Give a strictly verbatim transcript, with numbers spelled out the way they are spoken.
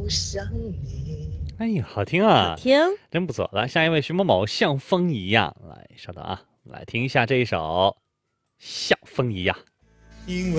想你。 哎呀，好听啊， 好听。 真不错。来，下一位徐某某，像风一样。来，稍等啊，来听一下这一首《像风一样》。 因为